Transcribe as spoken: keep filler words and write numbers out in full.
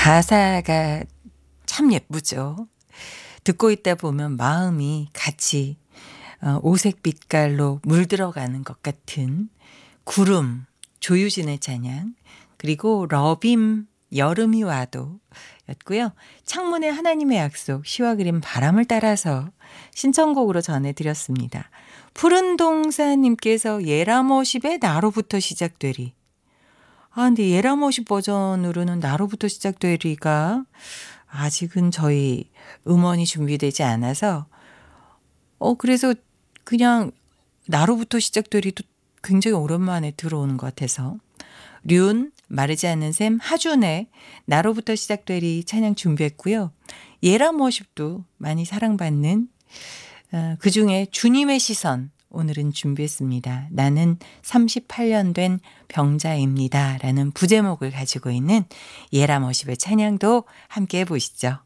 가사가 참 예쁘죠. 듣고 있다 보면 마음이 같이 어 오색 빛깔로 물들어가는 것 같은 구름, 조유진의 찬양, 그리고 러빔 여름이 와도 였고요. 창문의 하나님의 약속, 시와 그림 바람을 따라서 신청곡으로 전해드렸습니다. 푸른 동산님께서 예라머십의 나로부터 시작되리. 아, 근데 예라머십 버전으로는 나로부터 시작되리가 아직은 저희 음원이 준비되지 않아서 어 그래서 그냥 나로부터 시작되리도 굉장히 오랜만에 들어오는 것 같아서 륜, 마르지 않는 샘, 하준의 나로부터 시작되리 찬양 준비했고요. 예라머십도 많이 사랑받는 어, 그중에 주님의 시선 오늘은 준비했습니다. 나는 삼십팔 년 된 병자입니다. 라는 부제목을 가지고 있는 예라머십의 찬양도 함께 해보시죠.